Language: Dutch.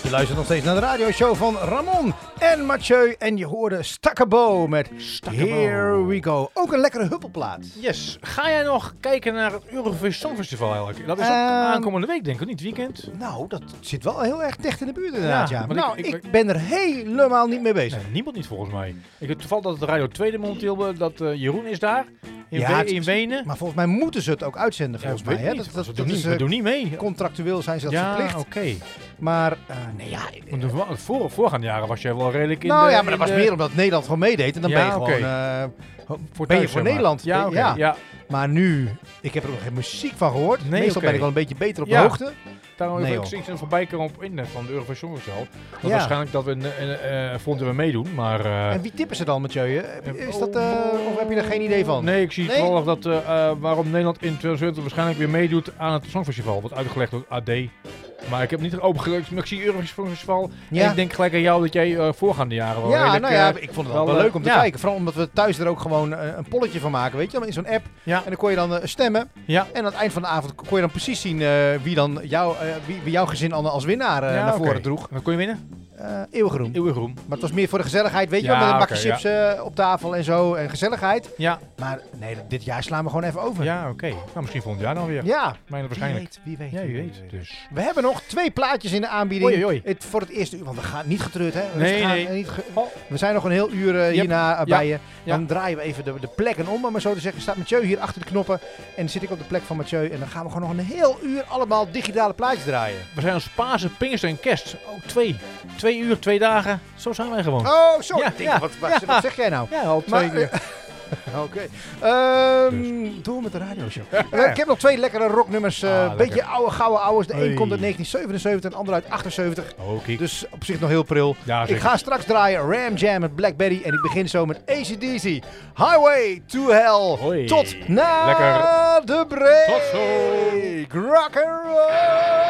Je luistert nog steeds naar de radioshow van Ramon en Mathieu. En je hoorde Stakkabo met Here We Go. Ook een lekkere huppelplaat. Yes. Ga jij nog kijken naar het Eurovisie Songfestival eigenlijk? Dat is ook aankomende week, denk ik, niet? Weekend? Nou, dat zit wel heel erg dicht in de buurt inderdaad, ja. Maar Nou, ik ben er helemaal niet mee bezig. Nee, niemand niet volgens mij. Ik heb toevallig dat het Radio 2 momenteel, dat Jeroen is daar. In Wenen. Maar volgens mij moeten ze het ook uitzenden, volgens mij. Hè? We doen niet mee. Contractueel zijn ze dat verplicht. Ja, oké. Maar, nee ja... Want de voorgaande jaren was jij wel redelijk in maar dat was meer omdat Nederland gewoon meedeed. En dan ben je gewoon... ben je voor Nederland. Ja, oké. Ja. Maar nu, ik heb er nog geen muziek van gehoord. Nee, Meestal ben ik wel een beetje beter op de hoogte. Daarom heb ik iets voorbij komen op internet van de Eurovisie Songfestival. Waarschijnlijk dat we vonden we meedoen, maar... en wie tippen ze dan, Mathieu? Is dat, of heb je er geen idee van? Nee, ik zie toevallig dat waarom Nederland in 2020 waarschijnlijk weer meedoet aan het Songfestival. Wordt uitgelegd door AD. Maar ik heb niet opengekeken, maar ik zie Eurovisie Songfestival. Ja. En ik denk gelijk aan jou dat jij voorgaande jaren wel redelijk... ik vond het wel leuk om te kijken. Vooral omdat we thuis er ook gewoon een polletje van maken, weet je. In zo'n app. Ja. En dan kon je dan stemmen. Ja. En aan het eind van de avond kon je dan precies zien wie dan wie jouw gezin als winnaar naar voren droeg. En wat kon je winnen? Eeuwig roem. Maar het was meer voor de gezelligheid, weet je wel. Met een bakje chips op tafel en zo. En gezelligheid. Ja. Maar nee, dit jaar slaan we gewoon even over. Ja, oké. Nou, misschien volgend jaar dan weer. Ja. Waarschijnlijk. Wie weet. Ja, wie weet. Dus. We hebben nog 2 plaatjes in de aanbieding. Oei. Voor het eerste uur, want we gaan niet getreurd, hè? Nee. We zijn nog een heel uur hierna bij je. Dan draaien we even de plekken om, om maar zo te zeggen. Staat Mathieu hier achter de knoppen. En dan zit ik op de plek van Mathieu. En dan gaan we gewoon nog een heel uur allemaal digitale plaatjes draaien. We zijn als Pasen, Pinkster en Kerst. Oh, 2 uur, 2 dagen. Zo zijn wij gewoon. Oh, sorry. Wat zeg jij nou? Ja, al 2 uur. Oké. Door met de radioshow. Ik heb nog 2 lekkere rocknummers. Beetje gouden ouwes. De een komt uit 1977 en de ander uit 78. Dus op zich nog heel pril. Ja, ik ga straks draaien Ram Jam met Blackberry. En ik begin zo met AC/DC. Highway to Hell. Hoi. Tot na de break. Tot zo. Rock and roll.